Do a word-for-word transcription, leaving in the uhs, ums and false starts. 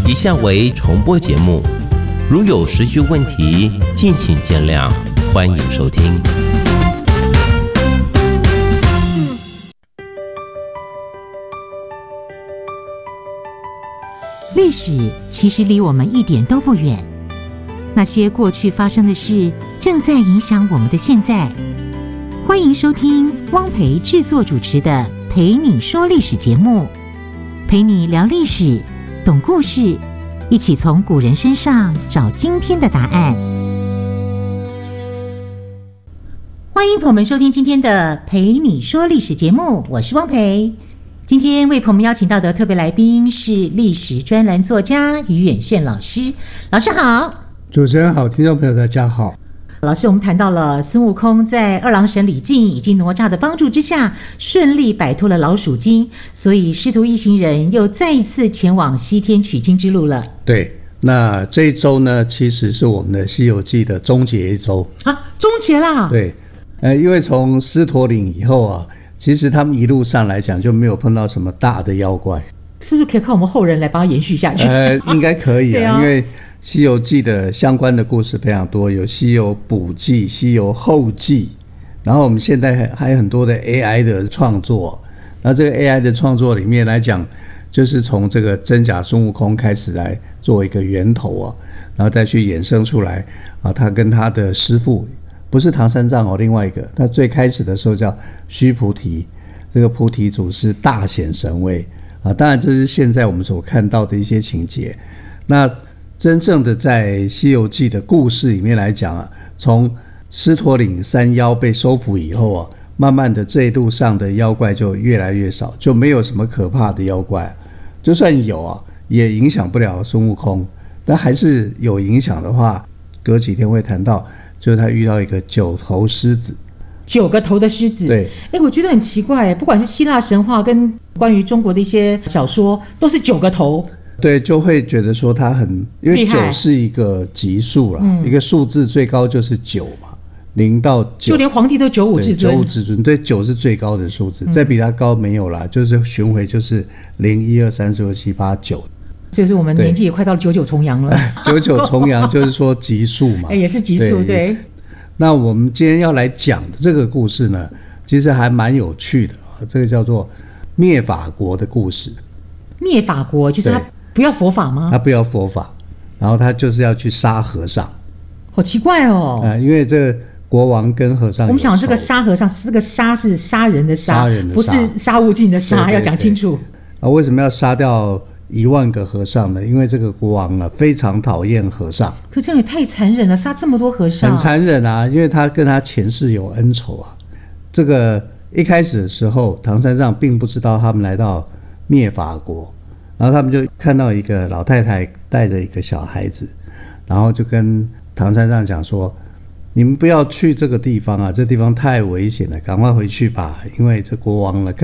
以下为重播节目，如有时序问题，敬请见谅，欢迎收听。 历史其实离我们一点都不远，那些过去发生的事，正在影响我们的现在。欢迎收听汪培制作主持的《陪你说历史》节目，陪你聊历史，懂故事，一起从古人身上找今天的答案。欢迎朋友们收听今天的《陪你说历史》节目，我是汪培。今天为朋友们邀请到的特别来宾是历史专栏作家于远炫老师。老师好。 主持人好，听众朋友大家好。 老师，我们谈到了孙悟空在二郎神李靖以及哪吒的帮助之下，顺利摆脱了老鼠精，所以师徒一行人又再一次前往西天取经之路了。 对，那这一周呢，其实是我们的《西游记》的终结一周啊，终结啦。 对，呃，因为从狮驼岭以后啊，其实他们一路上来讲就没有碰到什么大的妖怪， 是不是可以靠我们后人来把它延续下去？ 呃，应该可以啊， 啊， 因为《西游记》的相关的故事非常多，有西游补记、西游后记，然后我们现在还有很多的 A I 的创作。那这个 A I 的创作里面来讲，就是从这个真假孙悟空开始来做一个源头啊，然后再去衍生出来啊，他跟他的师父不是唐三藏哦，另外一个，他最开始的时候叫须菩提，这个菩提祖师大显神威啊，当然这是现在我们所看到的一些情节。那真正的在《西游记》的故事里面来讲啊，从狮驼岭山妖被收服以后啊，慢慢的这一路上的妖怪就越来越少，就没有什么可怕的妖怪，就算有啊，也影响不了孙悟空。但还是有影响的话，隔几天会谈到，就是他遇到一个九头狮子。 九个头的狮子， 对， 哎，我觉得很奇怪，不管是希腊神话跟关于中国的一些小说，都是九个头。 对，就会觉得说它很，因为九是一个级数啦、嗯，一个数字最高就是九嘛，零到九， 就连皇帝都九五至尊， 九五至尊，对，九是最高的数字，嗯、再比它高没有啦，就是巡回就是零一二三四五七八九， 所以说我们年纪也快到九九重阳了。 九九重阳就是说级数嘛， 也是级数， 对, 对。 那我们今天要来讲的这个故事呢，其实还蛮有趣的，这个叫做灭法国的故事。 灭法国就是他不要佛法吗？ 他不要佛法，然后他就是要去杀和尚。 好奇怪哦！ 呃、因为这个国王跟和尚有仇， 我们想这个杀和尚，这个杀是杀人的杀， 杀人的杀， 不是杀无尽的杀，对对对，要讲清楚。 啊，为什么要杀掉一万个和尚呢？因为这个国王啊非常讨厌和尚。 可这样也太残忍了，杀这么多和尚， 很残忍啊！因为他跟他前世有恩仇啊。这个一开始的时候，唐三藏并不知道他们来到灭法国。然后他们就看到一个老太太带着一个小孩子，然后就跟唐三藏讲说：“你们不要去这个地方啊，这地方太危险了，赶快回去吧，因为这国王呢